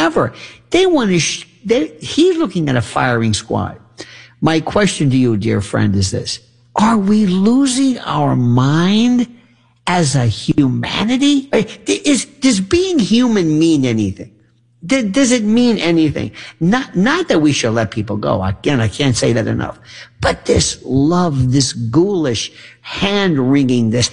whatever. They want to, he's looking at a firing squad. My question to you, dear friend, is this. Are we losing our mind as a humanity? Does being human mean anything? Does it mean anything? Not that we should let people go. Again, I can't say that enough. But this love, this ghoulish hand wringing, this,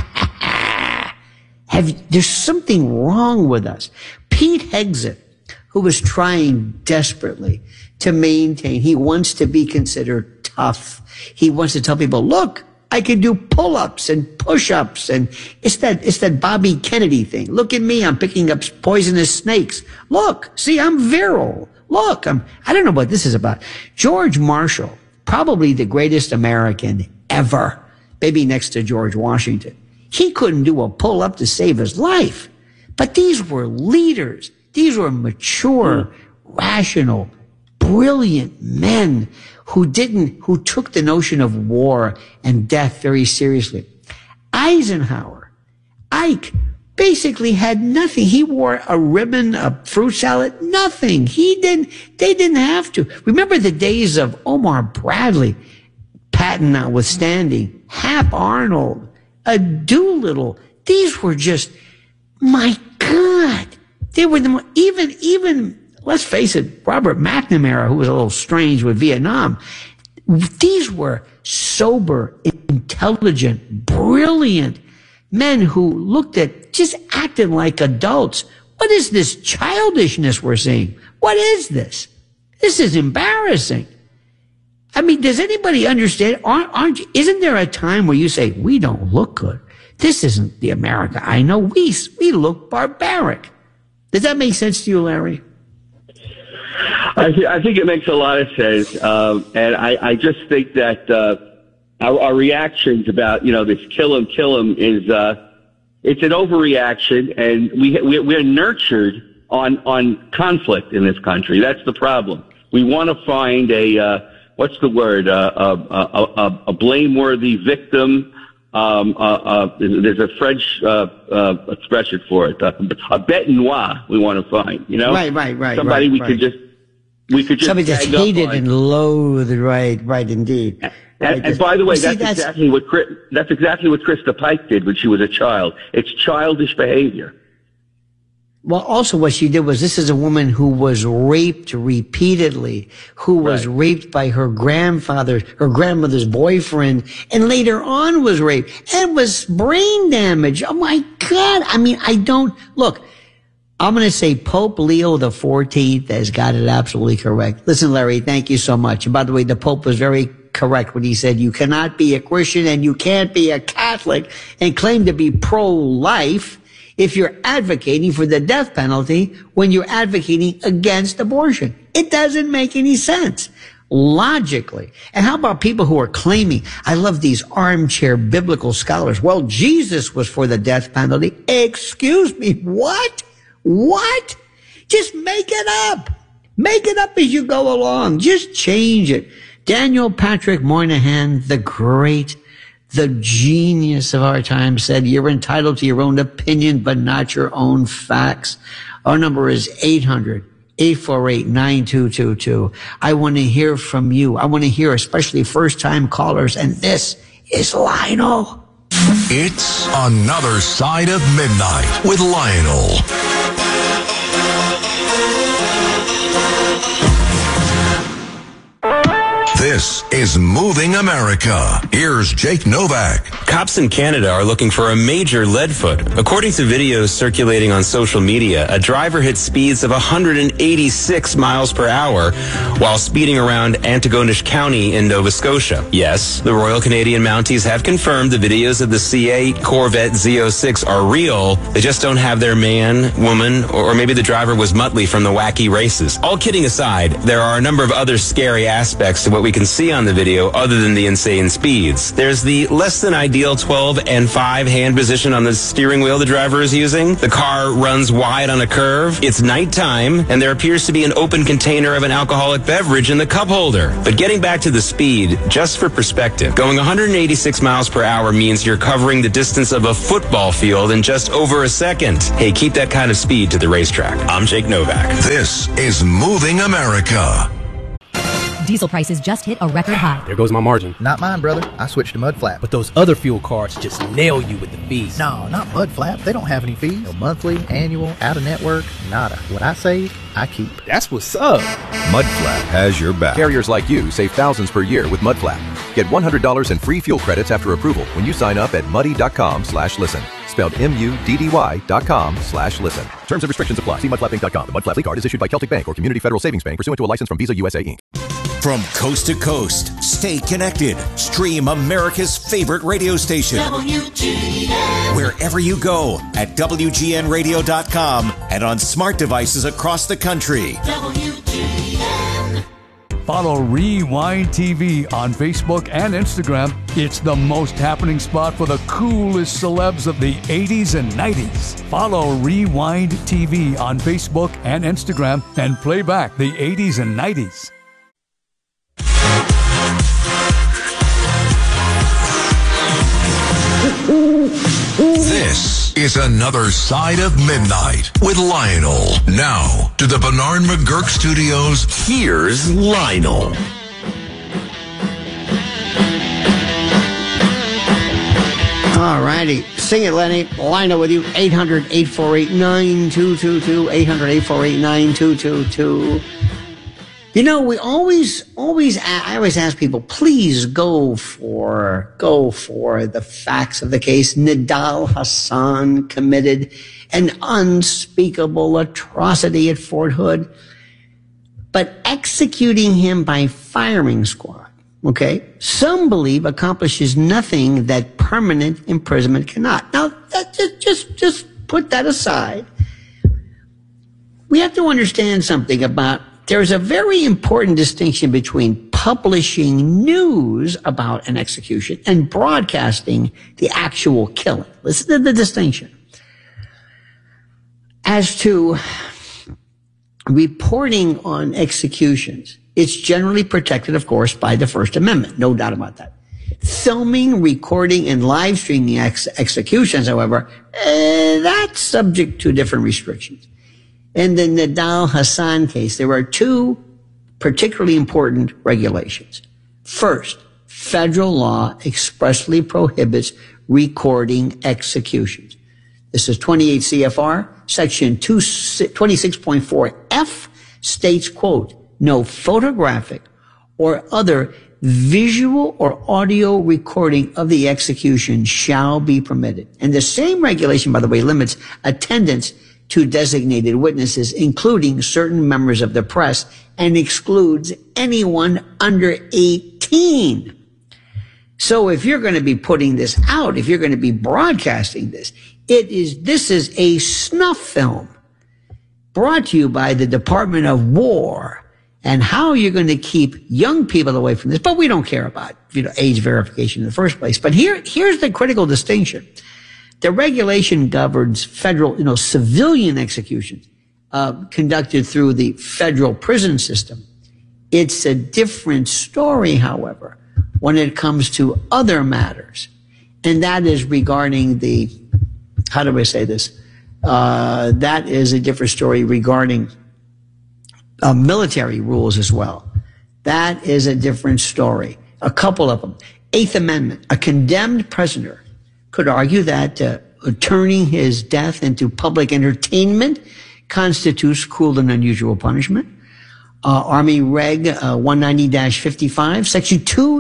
there's something wrong with us. Pete Hegseth, who was trying desperately to maintain, he wants to be considered tough. He wants to tell people, look, I can do pull-ups and push-ups, and it's that Bobby Kennedy thing. Look at me, I'm picking up poisonous snakes. Look, see, I'm virile. Look, I don't know what this is about. George Marshall, probably the greatest American ever, maybe next to George Washington. He couldn't do a pull-up to save his life. But these were leaders. These were mature, rational, brilliant men who took the notion of war and death very seriously. Eisenhower, Ike, basically had nothing. He wore a ribbon, a fruit salad, nothing. They didn't have to. Remember the days of Omar Bradley, Patton notwithstanding, Hap Arnold, Doolittle. These were just, my God, they were even, let's face it, Robert McNamara, who was a little strange with Vietnam. These were sober, intelligent, brilliant men who looked at, just acted like adults. What is this childishness we're seeing? What is this? This is embarrassing. I mean, does anybody understand? Isn't there a time where you say, we don't look good? This isn't the America I know. We look barbaric. Does that make sense to you, Larry? I think it makes a lot of sense. And I just think that our reactions about, this kill him is, it's an overreaction, and we're nurtured on conflict in this country. That's the problem. We want to find what's the word? A blameworthy victim. There's a French expression for it. A bête noire we want to find, Right. Somebody we could just somebody that's hated and loathed, right, indeed. And by the way, that's exactly what Krista Pike did when she was a child. It's childish behavior. Well, also what she did was, this is a woman who was raped repeatedly, who was raped by her grandmother's boyfriend, and later on was raped and was brain damaged. Oh my God. I mean, look, I'm going to say Pope Leo the 14th has got it absolutely correct. Listen, Larry, thank you so much. And by the way, the Pope was very correct when he said you cannot be a Christian and you can't be a Catholic and claim to be pro-life if you're advocating for the death penalty when you're advocating against abortion. It doesn't make any sense logically. And how about people who are claiming, I love these armchair biblical scholars. Well, Jesus was for the death penalty. Excuse me, what? What? Just make it up. Make it up as you go along. Just change it. Daniel Patrick Moynihan, the great, the genius of our time, said, you're entitled to your own opinion, but not your own facts. Our number is 800-848-9222. I want to hear from you. I want to hear especially first-time callers. And this is Lionel. It's Another Side of Midnight with Lionel. This is Moving America. Here's Jake Novak. Cops in Canada are looking for a major leadfoot. According to videos circulating on social media, a driver hit speeds of 186 miles per hour while speeding around Antigonish County in Nova Scotia. Yes, the Royal Canadian Mounties have confirmed the videos of the CA Corvette Z06 are real. They just don't have their man, woman, or maybe the driver was Muttley from the wacky races. All kidding aside, there are a number of other scary aspects to what we can see on this the video other than the insane speeds. There's the less than ideal 12 and 5 hand position on the steering wheel the driver is using. The car runs wide on a curve. It's nighttime, and there appears to be an open container of an alcoholic beverage in the cup holder. But getting back to the speed, just for perspective, going 186 miles per hour means you're covering the distance of a football field in just over a second. Hey, keep that kind of speed to the racetrack. I'm Jake Novak. This is Moving America. Diesel prices just hit a record high. There goes my margin. Not mine, brother. I switched to Mudflap. But those other fuel cards just nail you with the fees. No, not Mudflap. They don't have any fees. No monthly, annual, out-of-network, nada. What I save, I keep. That's what's up. Mudflap has your back. Carriers like you save thousands per year with Mudflap. Get $100 in free fuel credits after approval when you sign up at muddy.com/listen. Spelled MUDDY.com/listen. Terms and restrictions apply. See mudflappinc.com. The Mudflap card is issued by Celtic Bank or Community Federal Savings Bank pursuant to a license from Visa USA Inc. From coast to coast, stay connected. Stream America's favorite radio station. WGN. Wherever you go at WGNradio.com and on smart devices across the country. WGN. Follow Rewind TV on Facebook and Instagram. It's the most happening spot for the coolest celebs of the 80s and 90s. Follow Rewind TV on Facebook and Instagram and play back the 80s and 90s. This is Another Side of Midnight with Lionel. Now, to the Bernard McGurk Studios, here's Lionel. All righty. Sing it, Lenny. Lionel with you. 800-848-9222. 800-848-9222. You know, I always ask people, please go for the facts of the case. Nidal Hasan committed an unspeakable atrocity at Fort Hood, but executing him by firing squad, okay, some believe accomplishes nothing that permanent imprisonment cannot. Now, that just put that aside. We have to understand something about. There's a very important distinction between publishing news about an execution and broadcasting the actual killing. Listen to the distinction. As to reporting on executions, it's generally protected, of course, by the First Amendment. No doubt about that. Filming, recording, and live streaming executions, however, that's subject to different restrictions. In the Nidal Hasan case, there are two particularly important regulations. First, federal law expressly prohibits recording executions. This is 28 CFR, section 26.4F states, quote, no photographic or other visual or audio recording of the execution shall be permitted. And the same regulation, by the way, limits attendance to designated witnesses, including certain members of the press, and excludes anyone under 18. So if you're going to be putting this out, if you're going to be broadcasting this, this is a snuff film brought to you by the Department of War, and how you're going to keep young people away from this. But we don't care about, age verification in the first place. But here's the critical distinction. The regulation governs federal, civilian executions conducted through the federal prison system. It's a different story, however, when it comes to other matters. And that is regarding that is a different story regarding military rules as well. That is a different story. A couple of them. Eighth Amendment. A condemned prisoner could argue that turning his death into public entertainment constitutes cruel and unusual punishment. Army Reg 190-55, Section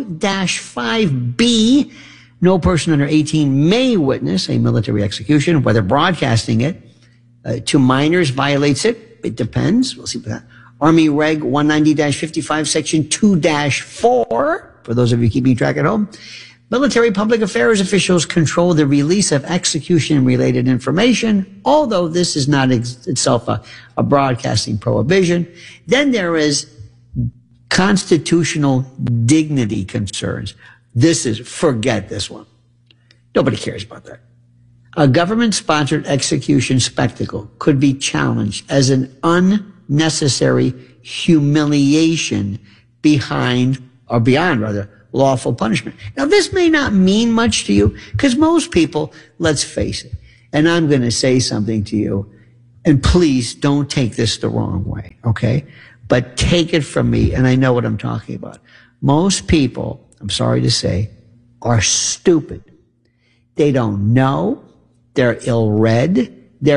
2-5B, no person under 18 may witness a military execution, whether broadcasting it to minors violates it. It depends. We'll see what that. Army Reg 190-55, Section 2-4, for those of you keeping track at home. Military public affairs officials control the release of execution-related information, although this is not itself a broadcasting prohibition. Then there is constitutional dignity concerns. Forget this one. Nobody cares about that. A government-sponsored execution spectacle could be challenged as an unnecessary humiliation beyond lawful punishment. Now, this may not mean much to you because most people, let's face it, and I'm going to say something to you, and please don't take this the wrong way, okay? But take it from me, and I know what I'm talking about. Most people, I'm sorry to say, are stupid. They don't know. They're ill-read.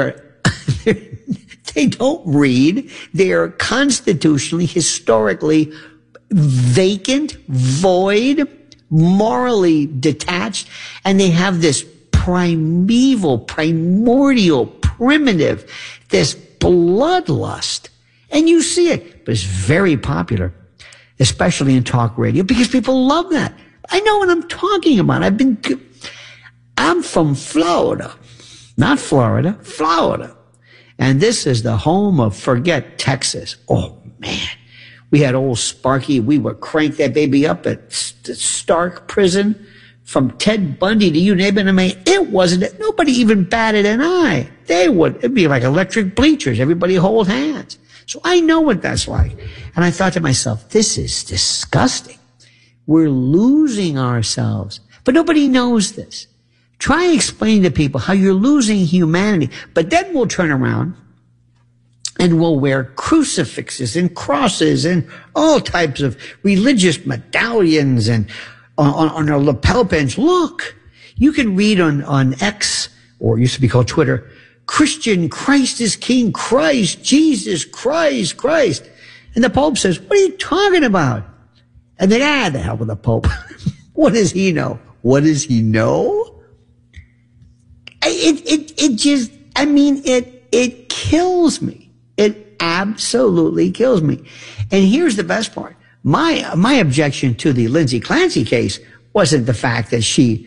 They don't read. They're constitutionally, historically vacant, void, morally detached, and they have this primordial, primitive, this bloodlust. And you see it, but it's very popular, especially in talk radio, because people love that. I know what I'm talking about. I'm from Florida, not Florida, Florida. And this is the home of, forget Texas. Oh, man. We had old Sparky. We would crank that baby up at Stark Prison from Ted Bundy to you name it. I mean, it wasn't, nobody even batted an eye. It'd be like electric bleachers. Everybody hold hands. So I know what that's like. And I thought to myself, this is disgusting. We're losing ourselves. But nobody knows this. Try and explain to people how you're losing humanity. But then we'll turn around and we'll wear crucifixes and crosses and all types of religious medallions and on our lapel pins. Look, you can read on X, or it used to be called Twitter, Christian, Christ is King, Christ, Jesus, Christ. And the Pope says, what are you talking about? And they, the hell with the Pope. What does he know? What does he know? It kills me. It absolutely kills me. And here's the best part. My objection to the Lindsay Clancy case wasn't the fact that she,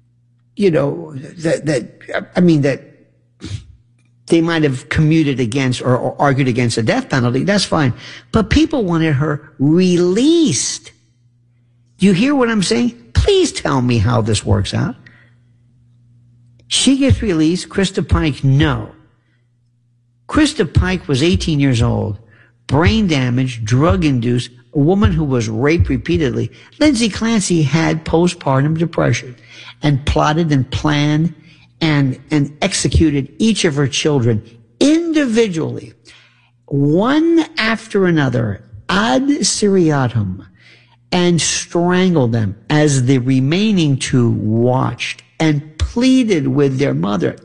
that they might have commuted against or argued against the death penalty. That's fine. But people wanted her released. Do you hear what I'm saying? Please tell me how this works out. She gets released. Krista Pike, no. Krista Pike was 18 years old, brain damage, drug-induced, a woman who was raped repeatedly. Lindsay Clancy had postpartum depression and plotted and planned and executed each of her children individually, one after another, ad seriatim, and strangled them as the remaining two watched and pleaded with their mother,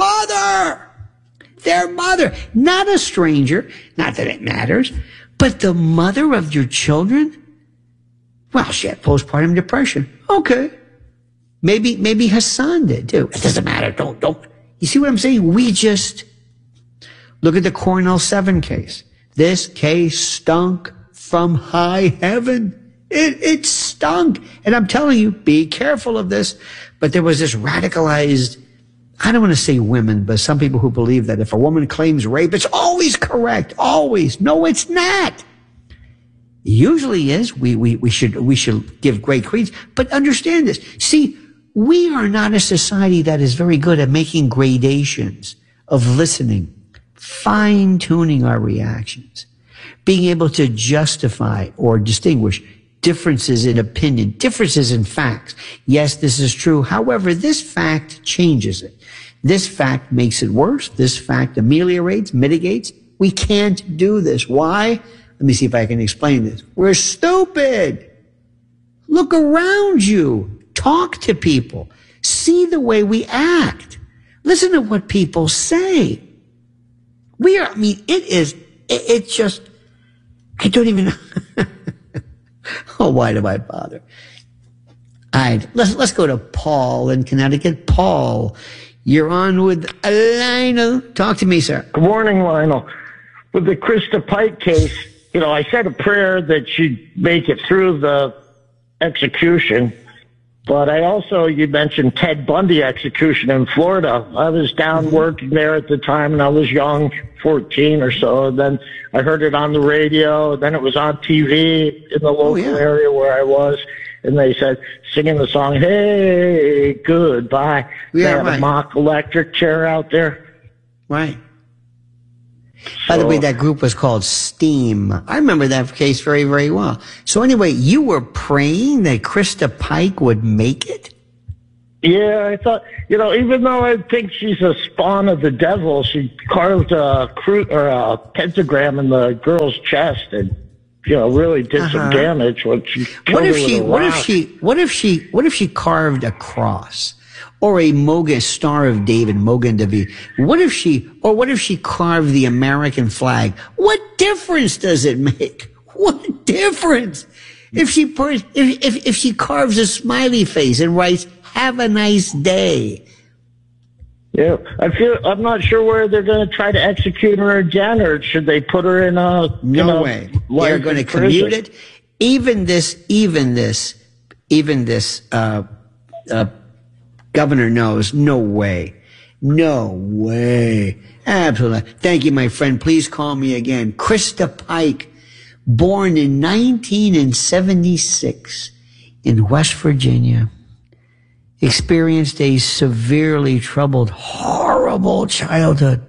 not a stranger, not that it matters, but the mother of your children? Well, she had postpartum depression. Okay. Maybe Hassan did too. It doesn't matter. Don't. You see what I'm saying? We just look at the Cornell 7 case. This case stunk from high heaven. It stunk. And I'm telling you, be careful of this. But there was this radicalized, I don't want to say women, but some people who believe that if a woman claims rape, it's always correct. Always. No, it's not. It usually is. We should give great credence. But understand this. See, we are not a society that is very good at making gradations of listening, fine-tuning our reactions, being able to justify or distinguish differences in opinion, differences in facts. Yes, this is true. However, this fact changes it. This fact makes it worse. This fact ameliorates, mitigates. We can't do this. Why? Let me see if I can explain this. We're stupid. Look around you. Talk to people. See the way we act. Listen to what people say. It's just, I don't even know. Oh, why do I bother? All right, let's go to Paul in Connecticut. Paul, you're on with Lionel. Talk to me, sir. Good morning, Lionel. With the Krista Pike case, I said a prayer that she'd make it through the execution. But you mentioned Ted Bundy execution in Florida. I was down working there at the time, and I was young, 14 or so. And then I heard it on the radio. Then it was on TV in the local area where I was. And they said, singing the song, "Hey, goodbye." They had a mock electric chair out there. Right. By the way, that group was called Steam. I remember that case very, very well. So anyway, you were praying that Krista Pike would make it? Yeah, I thought, even though I think she's a spawn of the devil, she carved a pentagram in the girl's chest and, really did some damage when she killed her with a rock. What if she carved a cross? Or a Star of David, Mogen David. What if she carved the American flag? What difference does it make? What difference? If she carves a smiley face and writes, "Have a nice day." Yeah, I'm not sure where they're going to try to execute her again, or should they put her in a, no way. They're going to commute it. Even this, governor knows, no way. Absolutely. Thank you, my friend. Please call me again. Krista Pike, born in 1976 in West Virginia, experienced a severely troubled, horrible childhood.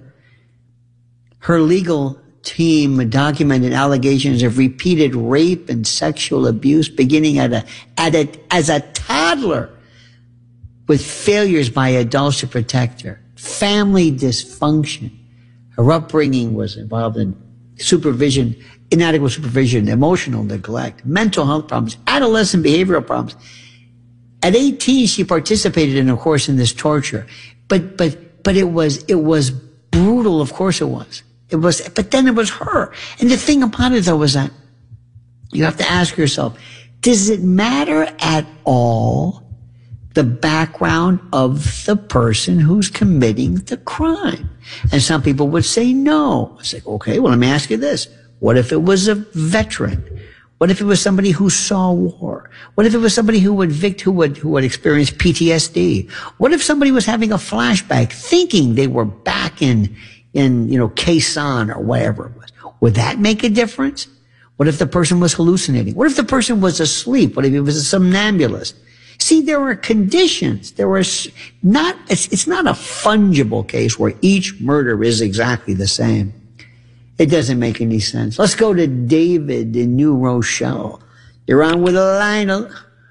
Her legal team documented allegations of repeated rape and sexual abuse beginning as a toddler, with failures by adults to protect her, family dysfunction. Her upbringing was involved in inadequate supervision, emotional neglect, mental health problems, adolescent behavioral problems. At 18, she participated in this torture. But it was brutal, of course it was. But then it was her. And the thing about it, though, is that you have to ask yourself, does it matter at all the background of the person who's committing the crime? And some people would say no. I say, okay, well, let me ask you this. What if it was a veteran? What if it was somebody who saw war? What if it was somebody who had experienced PTSD? What if somebody was having a flashback thinking they were back in Quezon or whatever it was? Would that make a difference? What if the person was hallucinating? What if the person was asleep? What if he was a somnambulist? See, there are conditions. It's not a fungible case where each murder is exactly the same. It doesn't make any sense. Let's go to David in New Rochelle. You're on with Lionel.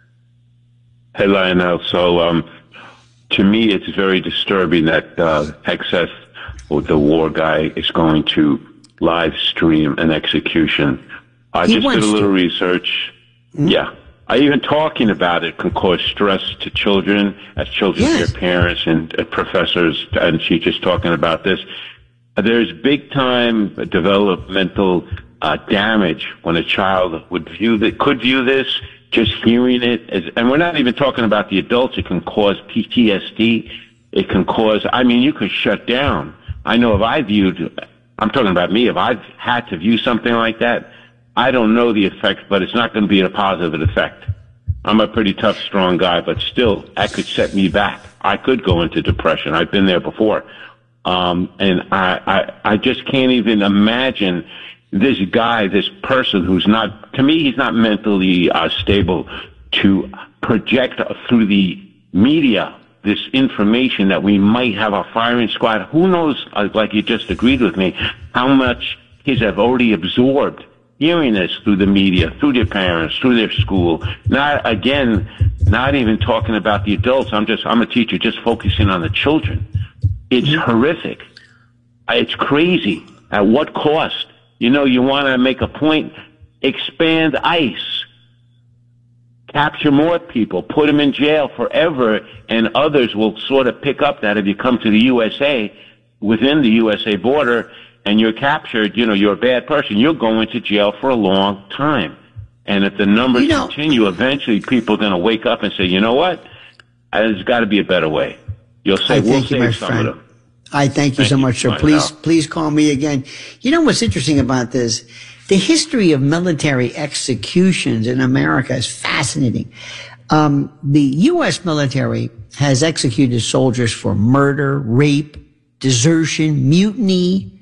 Hey, Lionel. So, to me, it's very disturbing that Excess, the war guy, is going to live stream an execution. I just did a little research. Mm-hmm. Yeah. Even talking about it can cause stress to children, as children hear parents and professors, and she's just talking about this. There's big-time developmental damage when a child could view this, just hearing it. And we're not even talking about the adults. It can cause PTSD. It can cause, you could shut down. I know I'm talking about me, if I've had to view something like that, I don't know the effect, but it's not going to be a positive effect. I'm a pretty tough, strong guy, but still, that could set me back. I could go into depression. I've been there before. And I just can't even imagine this guy, this person who's not, to me, he's not mentally stable, to project through the media this information that we might have a firing squad. Who knows, like you just agreed with me, how much kids have already absorbed hearing this through the media, through their parents, through their school. Not even talking about the adults. I'm a teacher just focusing on the children. It's horrific. It's crazy. At what cost? You want to make a point, expand ICE, capture more people, put them in jail forever, and others will sort of pick up that if you come to the USA, within the USA border, and you're captured, you're a bad person, you're going to jail for a long time. And if the numbers continue, eventually people are going to wake up and say, you know what? There's got to be a better way. You'll say, we'll save some of them. I thank you so much, sir. Please call me again. You know what's interesting about this? The history of military executions in America is fascinating. The U.S. military has executed soldiers for murder, rape, desertion, mutiny,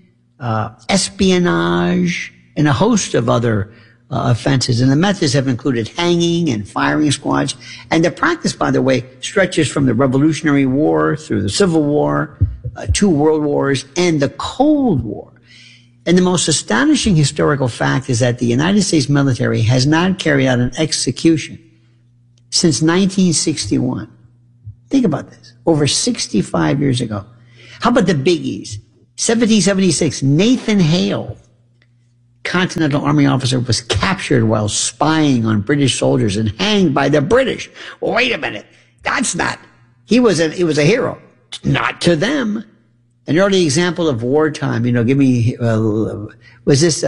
espionage, and a host of other offenses. And the methods have included hanging and firing squads. And the practice, by the way, stretches from the Revolutionary War through the Civil War, 2 World Wars, and the Cold War. And the most astonishing historical fact is that the United States military has not carried out an execution since 1961. Think about this. Over 65 years ago. How about the biggies? 1776, Nathan Hale, Continental Army officer, was captured while spying on British soldiers and hanged by the British. Well, wait a minute. That's not. He was a hero. Not to them. An early example of wartime, give me, was this,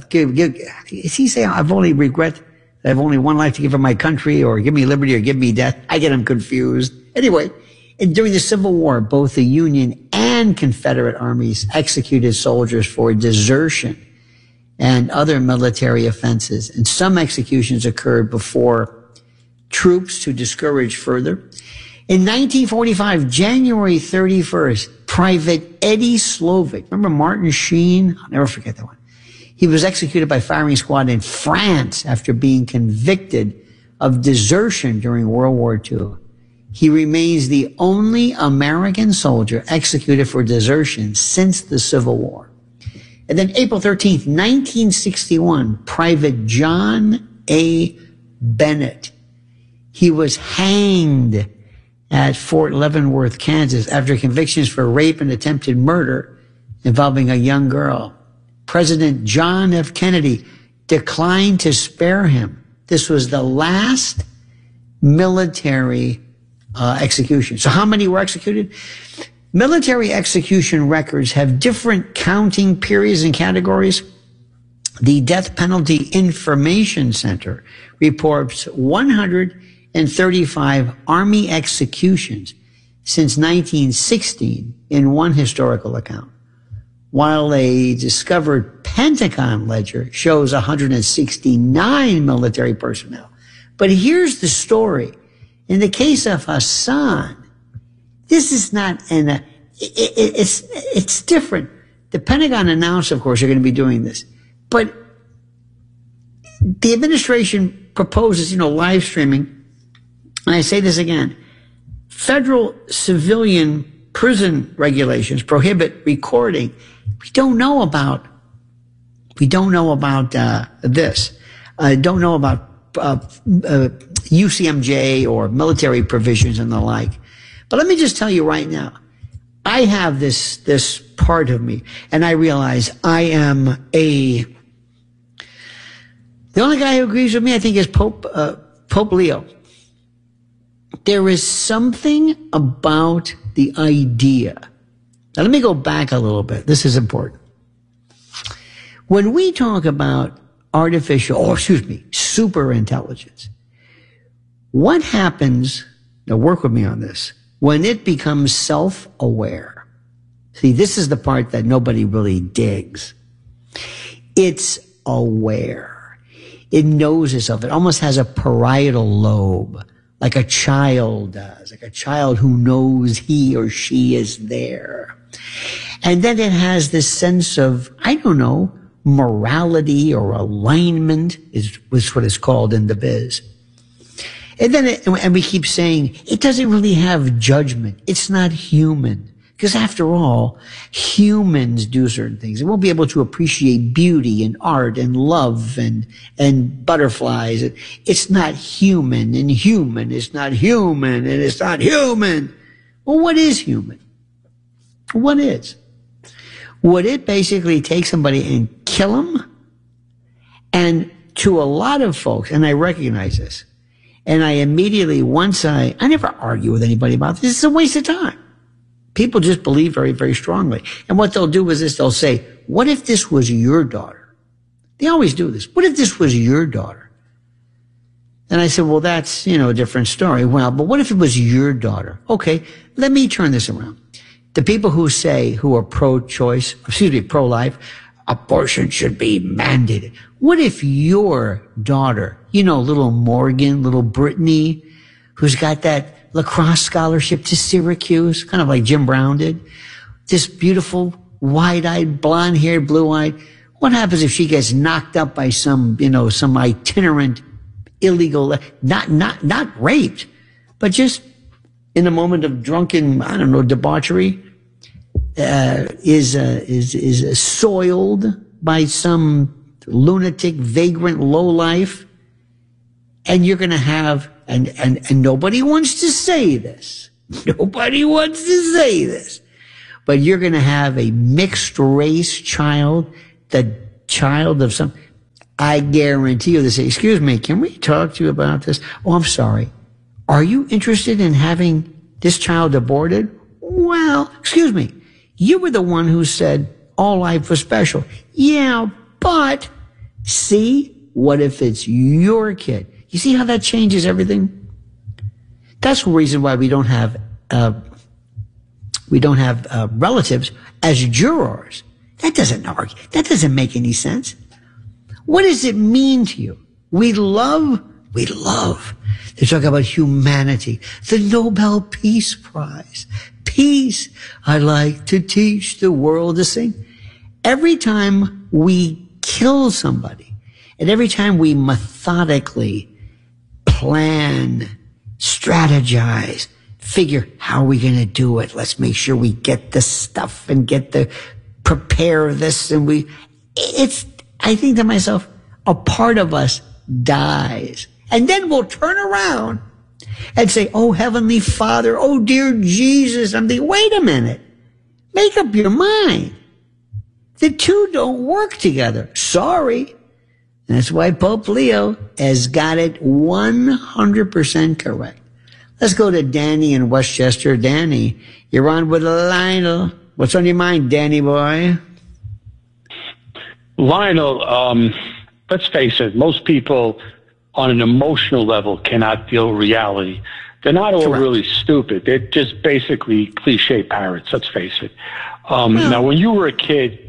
is he saying, I've only one life to give for my country, or give me liberty or give me death? I get them confused. Anyway, during the Civil War, both the Union and Confederate armies executed soldiers for desertion and other military offenses. And some executions occurred before troops to discourage further. In 1945, January 31st, Private Eddie Slovic, remember Martin Sheen? I'll never forget that one. He was executed by firing squad in France after being convicted of desertion during World War II. He remains the only American soldier executed for desertion since the Civil War. And then April 13th, 1961, Private John A. Bennett. He was hanged at Fort Leavenworth, Kansas, after convictions for rape and attempted murder involving a young girl. President John F. Kennedy declined to spare him. This was the last military execution. So how many were executed? Military execution records have different counting periods and categories. The Death Penalty Information Center reports 135 Army executions since 1916 in one historical account, while a discovered Pentagon ledger shows 169 military personnel. But here's the story. In the case of Hassan, this is not it's different. The Pentagon announced, of course, they're going to be doing this, but the administration proposes, live streaming. And I say this again, federal civilian prison regulations prohibit recording. We don't know about this. Don't know about UCMJ or military provisions and the like. But let me just tell you right now, I have this part of me, and I realize I am the only guy who agrees with me, I think, is Pope Leo. There is something about the idea. Now, let me go back a little bit. This is important. When we talk about super intelligence, what happens, now work with me on this, when it becomes self-aware? See, this is the part that nobody really digs. It's aware. It knows itself. It almost has a parietal lobe, like a child does, like a child who knows he or she is there. And then it has this sense of, morality or alignment is what it's called in the biz. And then, and we keep saying, it doesn't really have judgment. It's not human. Because after all, humans do certain things. It won't be able to appreciate beauty and art and love and butterflies. It's not human, and human is not human, and it's not human. Well, what is human? What is? Would it basically take somebody and kill them? And to a lot of folks, and I recognize this, and I immediately, I never argue with anybody about this. It's a waste of time. People just believe very, very strongly. And what they'll do is this, they'll say, what if this was your daughter? They always do this. What if this was your daughter? And I said, well, that's, a different story. Well, but what if it was your daughter? Okay, let me turn this around. The people who are pro-life, abortion should be mandated. What if your daughter, little Morgan, little Brittany, who's got that lacrosse scholarship to Syracuse, kind of like Jim Brown did. This beautiful, wide-eyed, blonde-haired, blue-eyed. What happens if she gets knocked up by some itinerant, illegal, not raped, but just in a moment of drunken, debauchery, is soiled by some lunatic, vagrant lowlife, and you're going to have, and nobody wants to say this. Nobody wants to say this. But you're going to have a mixed race child, the child of some, I guarantee you, they say, excuse me, can we talk to you about this? Oh, I'm sorry. Are you interested in having this child aborted? Well, excuse me. You were the one who said all life was special. Yeah, but see, what if it's your kid? You see how that changes everything? That's the reason why we don't have relatives as jurors. That doesn't argue. That doesn't make any sense. What does it mean to you? We love. They talk about humanity, the Nobel Peace Prize. Peace. I like to teach the world to sing. Every time we kill somebody, and every time we methodically plan, strategize, figure, how are we going to do it? Let's make sure we get the stuff and prepare this. And I think to myself, a part of us dies. And then we'll turn around and say, oh, Heavenly Father, oh, dear Jesus. I'm thinking, wait a minute. Make up your mind. The two don't work together. Sorry. And that's why Pope Leo has got it 100% correct. Let's go to Danny in Westchester. Danny, you're on with Lionel. What's on your mind, Danny boy? Lionel, let's face it, most people on an emotional level cannot deal with reality. They're not all really stupid. They're just basically cliche parrots, let's face it. Now, when you were a kid,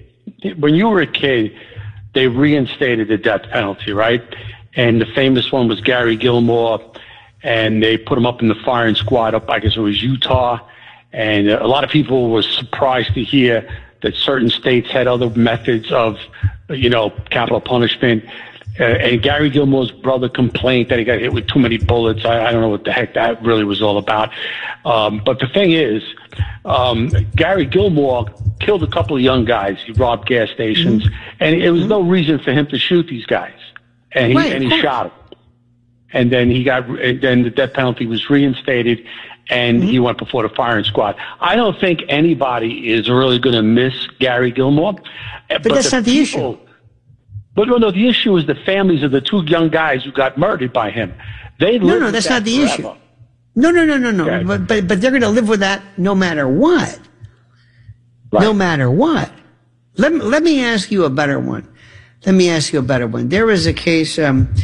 they reinstated the death penalty, right? And the famous one was Gary Gilmore, and they put him up in the firing squad up, I guess it was Utah. And a lot of people were surprised to hear that certain states had other methods of, capital punishment. And Gary Gilmore's brother complained that he got hit with too many bullets. I don't know what the heck that really was all about. But the thing is, Gary Gilmore killed a couple of young guys. He robbed gas stations, and it was no reason for him to shoot these guys. And he shot them. And then then the death penalty was reinstated, and he went before the firing squad. I don't think anybody is really going to miss Gary Gilmore. But that's not the issue. But no, the issue is the families of the two young guys who got murdered by him. They live with that's that not the forever. issue. No. Okay. But they're going to live with that no matter what. Right. No matter what. Let me ask you a better one. There was a case,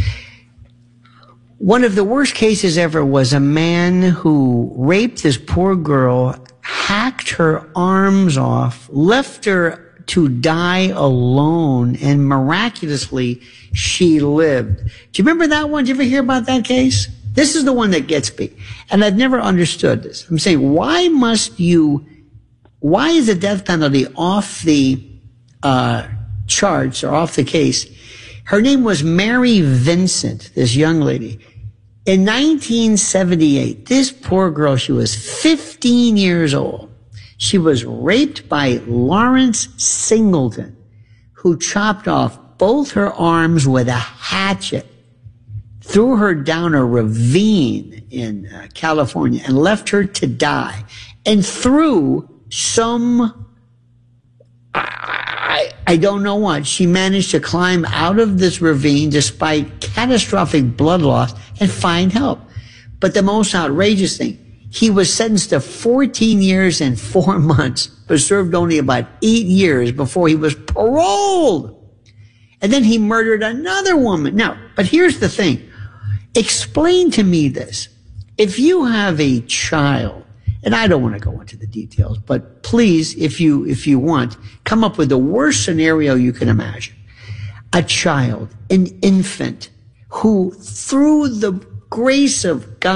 one of the worst cases ever was a man who raped this poor girl, hacked her arms off, left her to die alone, and miraculously she lived. Do you remember that one? Did you ever hear about that case? This is the one that gets me. And I've never understood this. I'm saying, why is the death penalty off the charts or off the case? Her name was Mary Vincent, this young lady. In 1978, this poor girl, she was 15 years old. She was raped by Lawrence Singleton, who chopped off both her arms with a hatchet, threw her down a ravine in California, and left her to die. And through some, I don't know what, she managed to climb out of this ravine despite catastrophic blood loss and find help. But the most outrageous thing, he was sentenced to 14 years and 4 months, but served only about 8 years before he was paroled. And then he murdered another woman. Now, but here's the thing. Explain to me this. If you have a child, and I don't want to go into the details, but please, if you want, come up with the worst scenario you can imagine. A child, an infant, who through the grace of God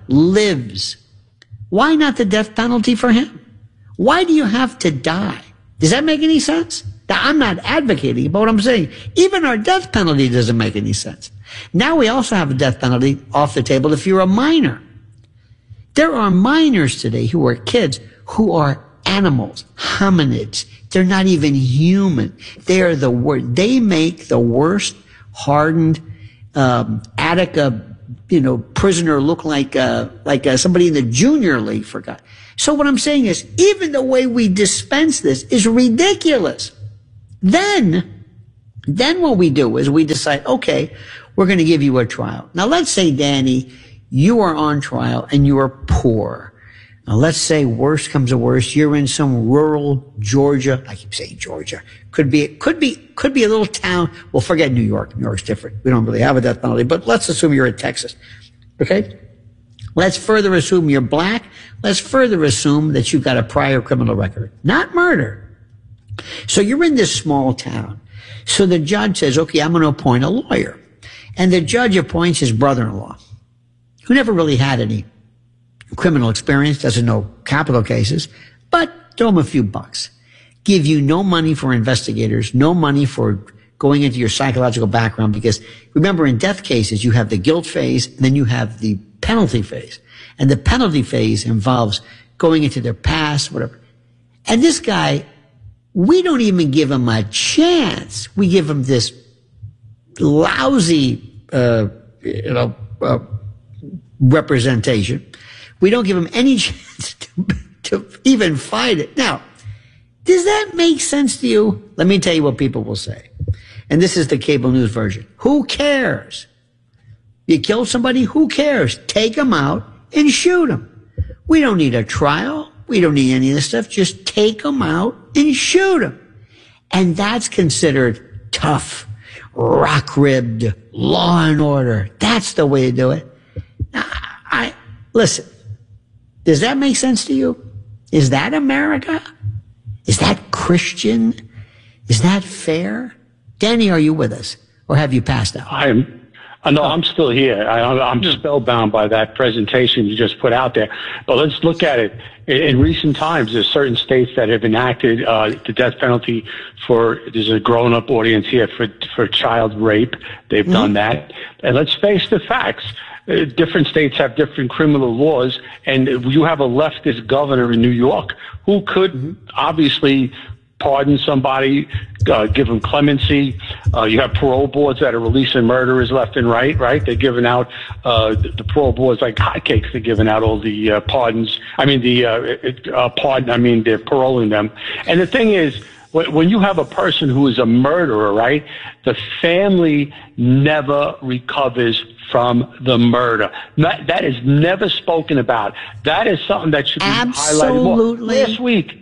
lives. Why not the death penalty for him? Why do you have to die? Does that make any sense? Now, I'm not advocating, but what I'm saying, even our death penalty doesn't make any sense. Now we also have a death penalty off the table if you're a minor. There are minors today who are kids who are animals, hominids. They're not even human. They are the worst. They make the worst hardened Attica, prisoner look like somebody in the junior league, for God. So what I'm saying is, even the way we dispense this is ridiculous. Then what we do is we decide, okay, we're going to give you a trial. Now let's say, Danny, you are on trial and you are poor. Now let's say worst comes to worst, you're in some rural Georgia. I keep saying Georgia. Could be a little town. Well, forget New York. New York's different. We don't really have a death penalty, but let's assume you're in Texas. Okay? Let's further assume you're black. Let's further assume that you've got a prior criminal record. Not murder. So you're in this small town. So the judge says, okay, I'm going to appoint a lawyer. And the judge appoints his brother-in-law, who never really had any criminal experience, doesn't know capital cases, but throw him a few bucks. Give you no money for investigators, no money for going into your psychological background, because remember, in death cases, you have the guilt phase, and then you have the penalty phase. And the penalty phase involves going into their past, whatever. And this guy, we don't even give him a chance. We give him this lousy, representation. We don't give him any chance to even fight it. Now, does that make sense to you? Let me tell you what people will say. And this is the cable news version. Who cares? You killed somebody? Who cares? Take them out and shoot them. We don't need a trial. We don't need any of this stuff. Just take them out and shoot them. And that's considered tough, rock-ribbed, law and order. That's the way to do it. Listen, does that make sense to you? Is that America? Is that Christian? Is that fair? Danny, are you with us? Or have you passed out? I'm still here. I'm spellbound by that presentation you just put out there. But let's look at it. In recent times, there's certain states that have enacted the death penalty there's a grown-up audience here for child rape. They've done that. And let's face the facts. Different states have different criminal laws, and you have a leftist governor in New York who could obviously pardon somebody, give them clemency. You have parole boards that are releasing murderers left and right? They're giving out, the parole boards like hotcakes. They're giving out all the pardons. They're paroling them. And the thing is, when you have a person who is a murderer, right, the family never recovers from the murder. That is never spoken about. That is something that should be highlighted more. Absolutely.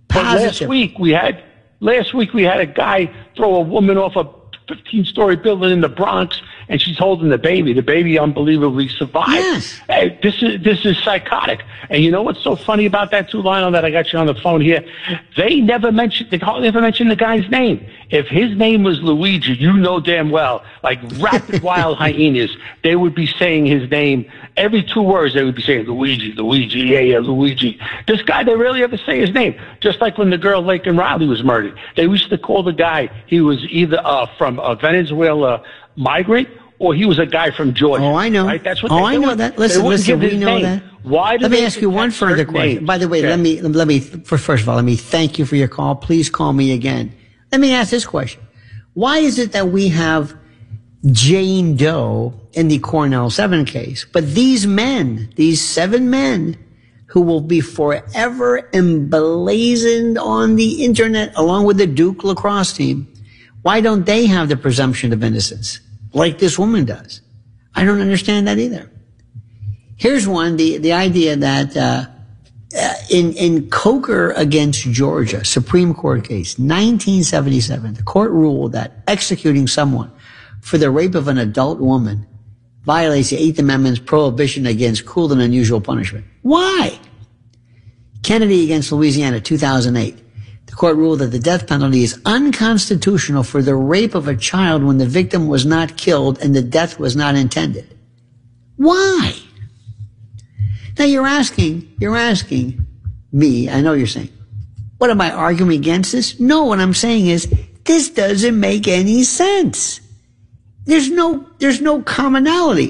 Last week we had a guy throw a woman off a 15-story building in the Bronx, and she's holding the baby. The baby unbelievably survived. Yes. Hey, this is psychotic. And you know what's so funny about that too, Lionel, that I got you on the phone here? They hardly ever mentioned the guy's name. If his name was Luigi, you know damn well, like rapid wild hyenas, they would be saying his name. Every 2 words, they would be saying Luigi, yeah, Luigi. This guy, they rarely ever say his name. Just like when the girl Laken Riley was murdered. They used to call the guy, he was either from a Venezuela migrant, or he was a guy from Georgia. Oh, I know. Right? That's what I know that. Listen, we know that. Why let me ask you one further question. Names? By the way, let me first of all, let me thank you for your call. Please call me again. Let me ask this question. Why is it that we have Jane Doe in the Cornell 7 case, but these 7 men who will be forever emblazoned on the internet along with the Duke lacrosse team, why don't they have the presumption of innocence like this woman does? I don't understand that either. Here's one, the idea that in Coker against Georgia, Supreme Court case, 1977, the court ruled that executing someone for the rape of an adult woman violates the Eighth Amendment's prohibition against cruel and unusual punishment. Why? Kennedy against Louisiana, 2008. The court ruled that the death penalty is unconstitutional for the rape of a child when the victim was not killed and the death was not intended. Why? Now you're asking me, I know you're saying, what am I arguing against this? No, what I'm saying is, this doesn't make any sense. There's no commonality.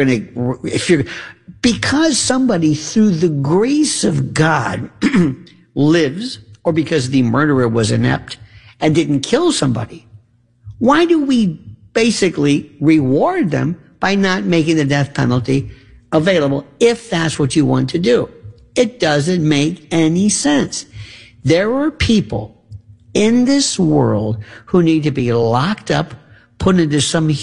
Because somebody through the grace of God lives, or because the murderer was inept and didn't kill somebody, why do we basically reward them by not making the death penalty available if that's what you want to do? It doesn't make any sense. There are people in this world who need to be locked up, put into some